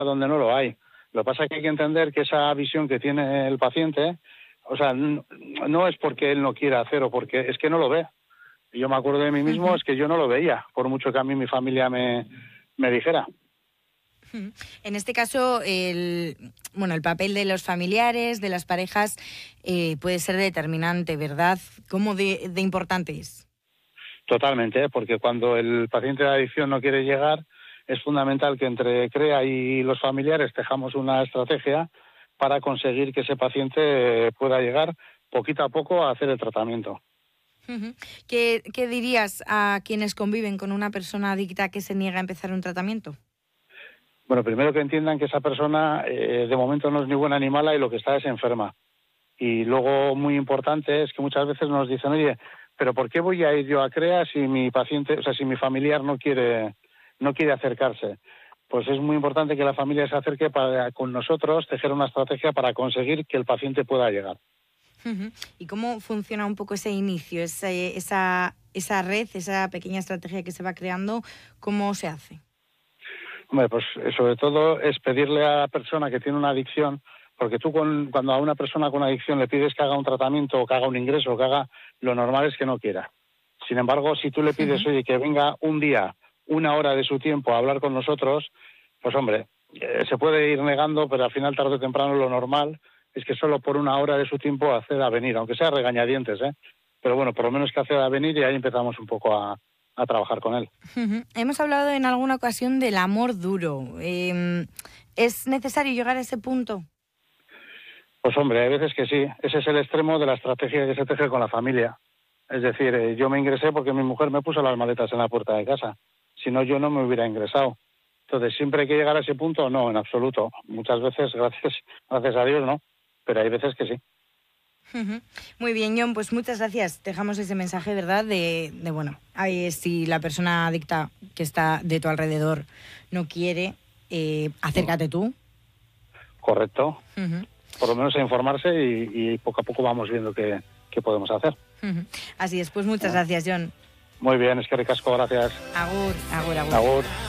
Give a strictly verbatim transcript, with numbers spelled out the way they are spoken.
donde no lo hay. Lo que pasa es que hay que entender que esa visión que tiene el paciente, o sea, no, no es porque él no quiera hacer o porque es que no lo ve. Yo me acuerdo de mí mismo, uh-huh. es que yo no lo veía, por mucho que a mí mi familia me, me dijera. Uh-huh. En este caso, el, bueno, el papel de los familiares, de las parejas, eh, puede ser determinante, ¿verdad? ¿Cómo de, de importante es? Totalmente, ¿eh? Porque cuando el paciente de adicción no quiere llegar, es fundamental que entre CREA y los familiares tejamos una estrategia para conseguir que ese paciente pueda llegar poquito a poco a hacer el tratamiento. Uh-huh. ¿Qué, ¿Qué dirías a quienes conviven con una persona adicta que se niega a empezar un tratamiento? Bueno, primero que entiendan que esa persona eh, de momento no es ni buena ni mala y lo que está es enferma. Y luego, muy importante, es que muchas veces nos dicen, oye, pero ¿por qué voy a ir yo a CREA si mi paciente, o sea, si mi familiar no quiere, no quiere acercarse? Pues es muy importante que la familia se acerque para con nosotros, tejer una estrategia para conseguir que el paciente pueda llegar. Uh-huh. ¿Y cómo funciona un poco ese inicio, esa, esa, esa red, esa pequeña estrategia que se va creando? ¿Cómo se hace? Hombre, pues sobre todo es pedirle a la persona que tiene una adicción, porque tú con, cuando a una persona con adicción le pides que haga un tratamiento o que haga un ingreso o que haga, lo normal es que no quiera. Sin embargo, si tú le pides, uh-huh. oye, que venga un día, una hora de su tiempo a hablar con nosotros, pues hombre, eh, se puede ir negando, pero al final, tarde o temprano, lo normal es que solo por una hora de su tiempo acceda a venir, aunque sea regañadientes, ¿eh? Pero bueno, por lo menos que acceda a venir y ahí empezamos un poco a... a trabajar con él. Uh-huh. Hemos hablado en alguna ocasión del amor duro. Eh, ¿Es necesario llegar a ese punto? Pues hombre, hay veces que sí. Ese es el extremo de la estrategia que se teje con la familia. Es decir, eh, yo me ingresé porque mi mujer me puso las maletas en la puerta de casa. Si no, yo no me hubiera ingresado. Entonces, ¿siempre hay que llegar a ese punto? No, en absoluto. Muchas veces, gracias, gracias a Dios, no. Pero hay veces que sí. Uh-huh. Muy bien, Jon, pues muchas gracias. Dejamos ese mensaje, ¿verdad? De, de bueno, ay, si la persona adicta que está de tu alrededor no quiere, eh, acércate tú. Correcto. Uh-huh. Por lo menos a informarse y, y poco a poco vamos viendo qué, qué podemos hacer. Uh-huh. Así es, pues muchas gracias, Jon. Muy bien, es que ricasco, gracias. Agur, agur, agur. Agur.